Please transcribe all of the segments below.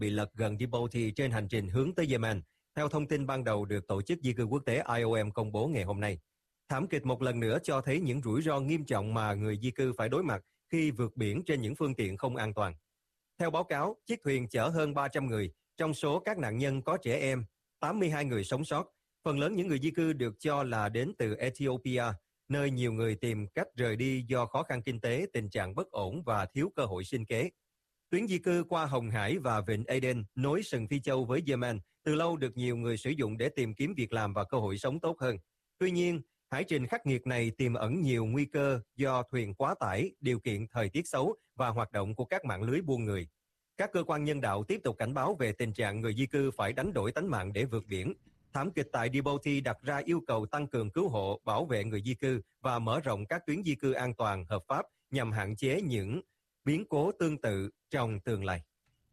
bị lật gần Djibouti trên hành trình hướng tới Yemen, theo thông tin ban đầu được Tổ chức Di cư Quốc tế IOM công bố ngày hôm nay. Thảm kịch một lần nữa cho thấy những rủi ro nghiêm trọng mà người di cư phải đối mặt khi vượt biển trên những phương tiện không an toàn. Theo báo cáo, chiếc thuyền chở hơn 300 người, trong số các nạn nhân có trẻ em, 82 người sống sót. Phần lớn những người di cư được cho là đến từ Ethiopia, nơi nhiều người tìm cách rời đi do khó khăn kinh tế, tình trạng bất ổn và thiếu cơ hội sinh kế. Tuyến di cư qua Hồng Hải và Vịnh Aden nối sừng Phi Châu với Yemen từ lâu được nhiều người sử dụng để tìm kiếm việc làm và cơ hội sống tốt hơn. Tuy nhiên, hải trình khắc nghiệt này tiềm ẩn nhiều nguy cơ do thuyền quá tải, điều kiện thời tiết xấu và hoạt động của các mạng lưới buôn người. Các cơ quan nhân đạo tiếp tục cảnh báo về tình trạng người di cư phải đánh đổi tánh mạng để vượt biển. Thảm kịch tại Djibouti đặt ra yêu cầu tăng cường cứu hộ, bảo vệ người di cư và mở rộng các tuyến di cư an toàn, hợp pháp nhằm hạn chế những biến cố tương tự trong tương lai.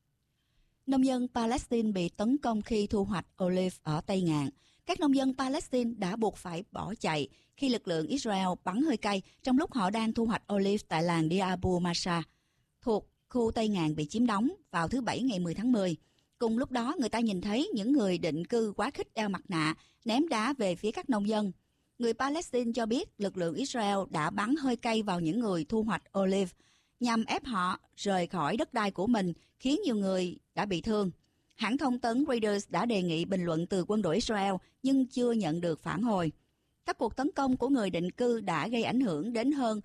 Nông dân Palestine bị tấn công khi thu hoạch olive ở Tây Ngạn. Các nông dân Palestine đã buộc phải bỏ chạy khi lực lượng Israel bắn hơi cay trong lúc họ đang thu hoạch olive tại làng Deir Abu Masa, thuộc khu Tây Ngạn bị chiếm đóng vào thứ Bảy ngày 10 tháng 10. Cùng lúc đó, người ta nhìn thấy những người định cư quá khích đeo mặt nạ, ném đá về phía các nông dân. Người Palestine cho biết lực lượng Israel đã bắn hơi cay vào những người thu hoạch olive, nhằm ép họ rời khỏi đất đai của mình, khiến nhiều người đã bị thương. Hãng thông tấn Reuters đã đề nghị bình luận từ quân đội Israel, nhưng chưa nhận được phản hồi. Các cuộc tấn công của người định cư đã gây ảnh hưởng đến hơn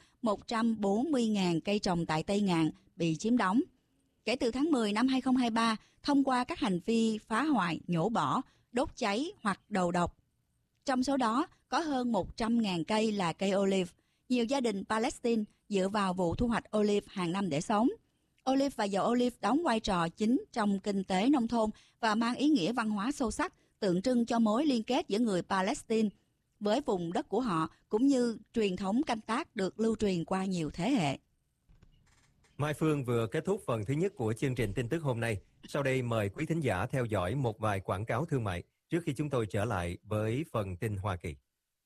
140.000 cây trồng tại Tây Ngạn bị chiếm đóng. Kể từ tháng 10 năm 2023, thông qua các hành vi phá hoại, nhổ bỏ, đốt cháy hoặc đầu độc. Trong số đó, có hơn 100.000 cây là cây olive. Nhiều gia đình Palestine dựa vào vụ thu hoạch olive hàng năm để sống. Olive và dầu olive đóng vai trò chính trong kinh tế nông thôn và mang ý nghĩa văn hóa sâu sắc, tượng trưng cho mối liên kết giữa người Palestine với vùng đất của họ, cũng như truyền thống canh tác được lưu truyền qua nhiều thế hệ. Mai Phương vừa kết thúc phần thứ nhất của chương trình tin tức hôm nay. Sau đây mời quý thính giả theo dõi một vài quảng cáo thương mại trước khi chúng tôi trở lại với phần tin Hoa Kỳ.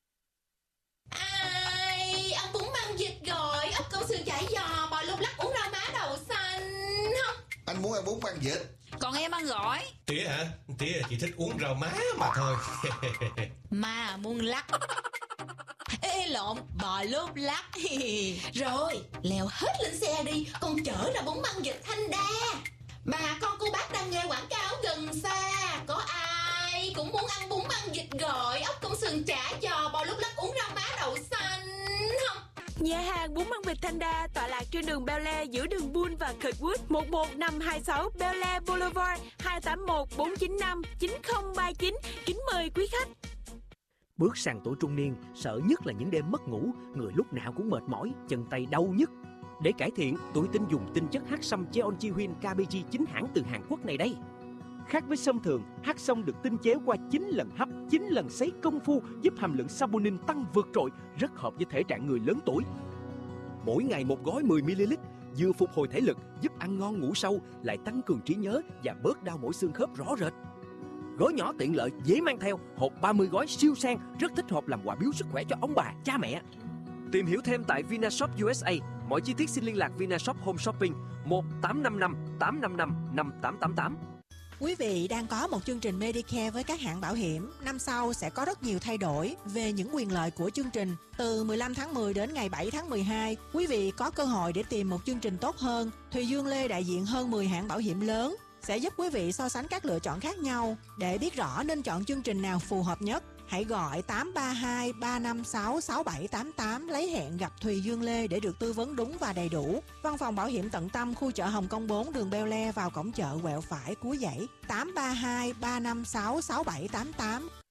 Ai ăn bún măng vịt rồi, ốc câu sườn chả giò, bò lúc lắc, uống rau má đậu xanh không? Anh muốn ăn bún măng vịt. Còn em ăn gỏi. Tía hả? Tía chỉ thích uống rau má mà thôi. Mà muốn lắc. Ê lộn, bò lốp lắc. Rồi, leo hết lên xe đi, con chở ra bún măng vịt Thanh Đa. Bà con cô bác đang nghe quảng cáo gần xa. Có ai cũng muốn ăn bún măng vịt gọi, ốc công sườn chả giò, bò lúc lắc, uống rau má đậu xanh không? Nhà hàng bún măng vịt Thanh Đa tọa lạc trên đường Bel Air giữa đường Bull và Kirkwood, 11526 Bel Air Boulevard, 281-495-9039. Kính mời quý khách. Bước sang tuổi trung niên, sợ nhất là những đêm mất ngủ, người lúc nào cũng mệt mỏi, chân tay đau nhức. Để cải thiện, tôi tin dùng tinh chất hắc sâm Jeonji-Huynh KBG chính hãng từ Hàn Quốc này đây. Khác với sâm thường, hắc sâm được tinh chế qua 9 lần hấp, 9 lần sấy công phu, giúp hàm lượng saponin tăng vượt trội, rất hợp với thể trạng người lớn tuổi. Mỗi ngày một gói 10ml, vừa phục hồi thể lực, giúp ăn ngon ngủ sâu, lại tăng cường trí nhớ và bớt đau mỏi xương khớp rõ rệt. Gói nhỏ tiện lợi, dễ mang theo, hộp 30 gói siêu sang, rất thích hợp làm quà biếu sức khỏe cho ông bà, cha mẹ. Tìm hiểu thêm tại Vinashop USA. Mọi chi tiết xin liên lạc Vinashop Home Shopping 1-855-855-5888. Quý vị đang có một chương trình Medicare với các hãng bảo hiểm. Năm sau sẽ có rất nhiều thay đổi về những quyền lợi của chương trình. Từ 15 tháng 10 đến ngày 7 tháng 12, quý vị có cơ hội để tìm một chương trình tốt hơn. Thùy Dương Lê đại diện hơn 10 hãng bảo hiểm lớn sẽ giúp quý vị so sánh các lựa chọn khác nhau để biết rõ nên chọn chương trình nào phù hợp nhất. Hãy gọi 832-356-6788 lấy hẹn gặp Thùy Dương Lê để được tư vấn đúng và đầy đủ. Văn phòng bảo hiểm tận tâm khu chợ Hồng Kông 4 đường Bel Air vào cổng chợ quẹo phải cuối dãy 832-356-6788.